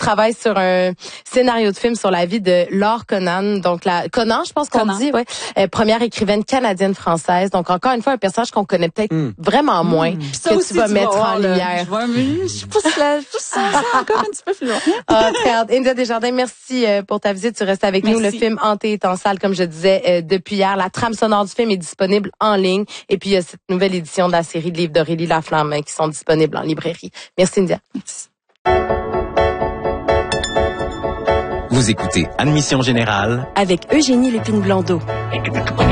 travaille sur un scénario de film sur la vie de Laure Conan, donc Conan, je pense qu'on dit, première écrivaine canadienne-française. Donc encore une fois un personnage qu'on connaît peut-être vraiment moins, que tu vas mettre en lumière. Je pousse ça encore un petit peu plus loin. Très hâte. India Desjardins, merci pour ta visite. Tu restes avec nous. Le film Hanté est en salle, comme je disais depuis hier. La trame sonore du film est disponible en ligne. Et puis il y a cette nouvelle édition de la série de livres d'Aurélie Laflamme qui sont disponibles en librairie. Merci India. Merci. Vous écoutez Admission Générale avec Eugénie Lépine-Blondeau.